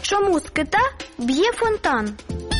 Чому з кита б'є фонтан?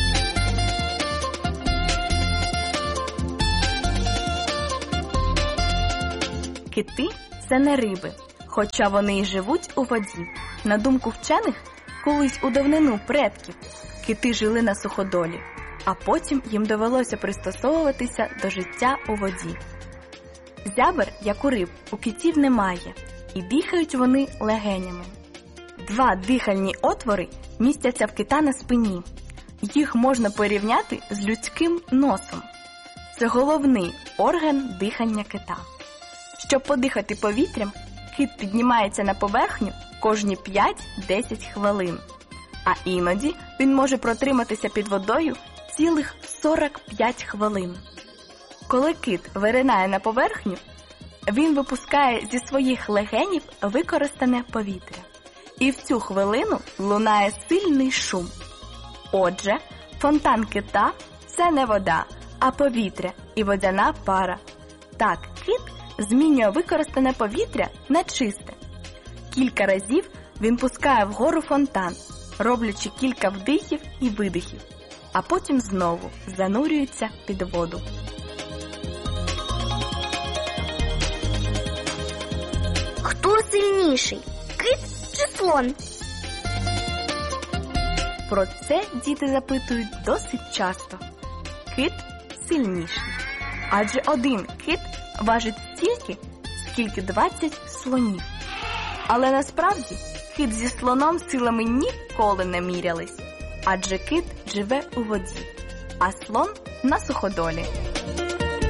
Кити – це не риби, хоча вони й живуть у воді. На думку вчених, колись у давнину предків кити жили на суходолі, а потім їм довелося пристосовуватися до життя у воді. Зябер, як у риб, у китів немає, і дихають вони легенями. 2 дихальні отвори містяться в кита на спині. Їх можна порівняти з людським носом. Це головний орган дихання кита. Щоб подихати повітрям, кит піднімається на поверхню кожні 5-10 хвилин. А іноді він може протриматися під водою цілих 45 хвилин. Коли кит виринає на поверхню, він випускає зі своїх легенів використане повітря. І в цю хвилину лунає сильний шум. Отже, фонтан кита – це не вода, а повітря і водяна пара. Так, кит змінює використане повітря на чисте. Кілька разів він пускає вгору фонтан, роблячи кілька вдихів і видихів, а потім знову занурюється під воду. Хто сильніший? Кит чи слон? Про це діти запитують досить часто. Кит сильніший. Адже один кит важить стільки, скільки 20 слонів. Але насправді кит зі слоном силами ніколи не мірялись. Адже кит живе у воді, а слон на суходолі.